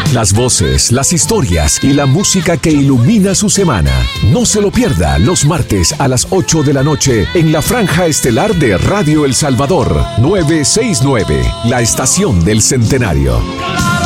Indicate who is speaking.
Speaker 1: Las voces, las historias y la música que ilumina su semana. No se lo pierda los martes a las 8 de la noche en la franja estelar de Radio El Salvador 969, la estación del centenario.